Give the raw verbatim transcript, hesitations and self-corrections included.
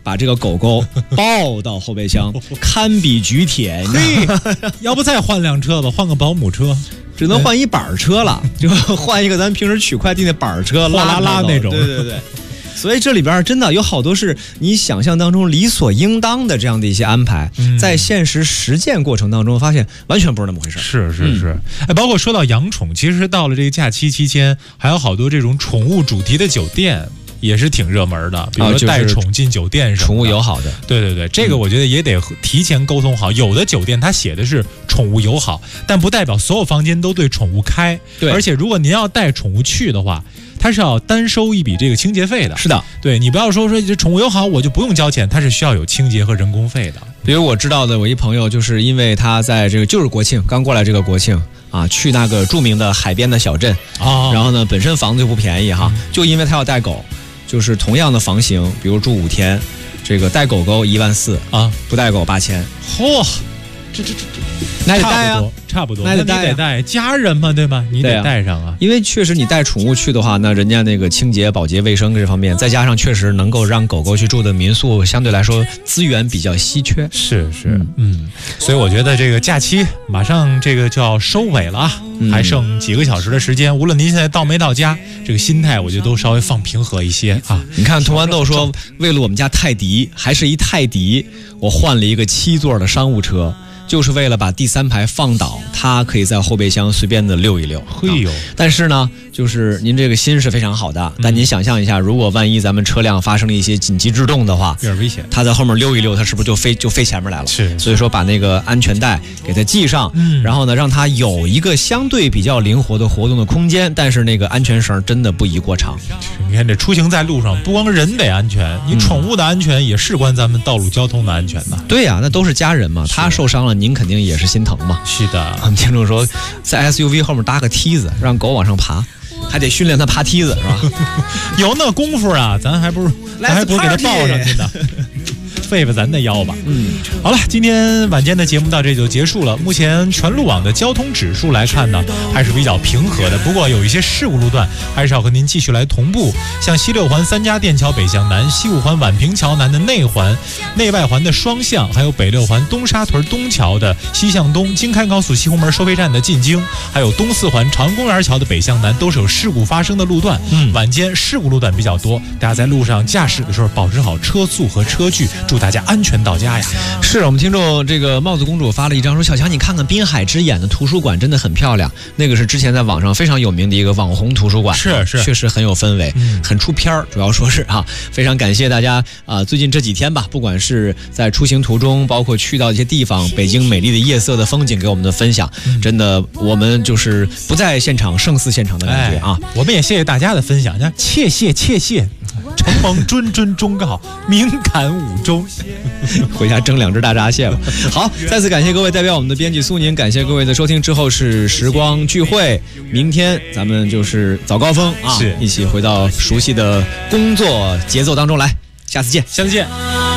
把这个狗狗抱到后备箱，堪比举铁。 嘿，要不再换辆车吧，换个保姆车。 只能换一板车了，就换一个咱平时取快递那板车， 货拉拉那种。 对对对。所以这里边真的有好多是你想象当中理所应当的这样的一些安排，嗯、在现实实践过程当中发现完全不是那么回事。 是是是，哎、嗯，包括说到养宠，其实到了这个假期期间，还有好多这种宠物主题的酒店。也是挺热门的，比如说带宠进酒店什么的， 宠物友好的。 对对对，这个我觉得也得提前沟通好。有的酒店它写的是宠物友好，但不代表所有房间都对宠物开。 对， 而且如果您要带宠物去的话，它是要单收一笔这个清洁费的。 是的， 对你不要说说这宠物友好我就不用交钱，它是需要有清洁和人工费的。 比如我知道的，我一朋友就是因为他在这个就是国庆刚过来这个国庆啊，去那个著名的海边的小镇啊，哦、然后呢本身房子就不便宜哈，嗯、就因为他要带狗。就是同样的房型，比如住五天，这个带狗狗一万四啊，不带狗八千。 嚯，这这这这， 那得带啊， 差不多， 那得带、啊、 你得带家人嘛，对吧？你得带上啊。 因为确实你带宠物去的话，那人家那个清洁、保洁、卫生这方面，再加上确实能够让狗狗去住的民宿，相对来说资源比较稀缺。 是是，嗯，嗯所以我觉得这个假期马上这个就要收尾了啊。还剩几个小时的时间，无论您现在到没到家，这个心态我觉得都稍微放平和一些啊。 你看，童豌豆说，为了我们家泰迪，还是一泰迪，我换了一个七座的商务车，就是为了把第三排放倒，它可以在后备箱随便的溜一溜。 嘿呦！ 但是呢，就是您这个心是非常好的，但您想象一下，如果万一咱们车辆发生了一些紧急制动的话， 有点危险。 它在后面溜一溜，它是不是就飞就飞前面来了？ 是。 所以说，把那个安全带给它系上，嗯，然后呢，让它有一个相对比较灵活的活动的空间，但是那个安全绳真的不宜过长。 你看这出行在路上，不光人得安全，你宠物的安全也事关咱们道路交通的安全的。 对呀、啊，那都是家人嘛，他受伤了，您肯定也是心疼嘛。 是的， 我们听众说，在 S U V 后面搭个梯子，让狗往上爬，还得训练它爬梯子，是吧？ 有那功夫啊，咱还不如咱还不如给它抱上去呢。费费咱的腰吧。嗯，好了，今天晚间的节目到这就结束了。目前全路网的交通指数来看呢，还是比较平和的。不过有一些事故路段，还是要和您继续来同步。像西六环三家店桥北向南、西五环宛平桥南的内环、内外环的双向，还有北六环东沙屯东桥的西向东、京开高速西红门收费站的进京，还有东四环长安公园桥的北向南，都是有事故发生的路段。嗯，晚间事故路段比较多，大家在路上驾驶的时候保持好车速和车距，祝大家安全到家呀。 是我们听众这个帽子公主发了一张说，小强你看看滨海之眼的图书馆真的很漂亮，那个是之前在网上非常有名的一个网红图书馆， 是是确实很有氛围、嗯、很出片儿，主要说是啊，非常感谢大家啊、呃！最近这几天吧，不管是在出行途中，包括去到一些地方，北京美丽的夜色的风景给我们的分享、嗯、真的我们就是不在现场胜似现场的感觉啊、 哎！我们也谢谢大家的分享，切谢切谢承蒙谆谆忠告，敏感五中， 回家蒸两只大闸蟹吧。好，再次感谢各位，代表我们的编辑苏宁，感谢各位的收听。之后是时光聚会，明天咱们就是早高峰啊， 是一起回到熟悉的工作节奏当中来。下次见， 下次见。